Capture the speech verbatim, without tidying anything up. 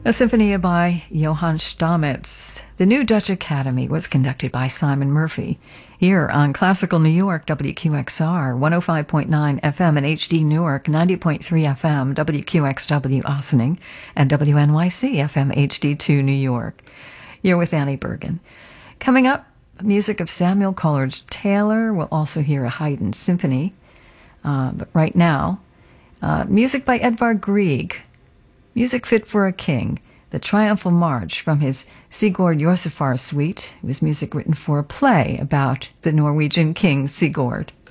A symphony by Johann Stamitz. The new Dutch Academy was conducted by Simon Murphy. Here on Classical New York, W Q X R, one oh five point nine F M and H D Newark, ninety point three F M, W Q X W Ossining, and W N Y C F M H D two New York. You're with Annie Bergen. Coming up, music of Samuel Coleridge Taylor. We'll also hear a Haydn symphony. Uh, but right now, uh, music by Edvard Grieg. Music Fit for a King, the Triumphal March from his Sigurd Jorsalfar suite. It was music written for a play about the Norwegian king Sigurd.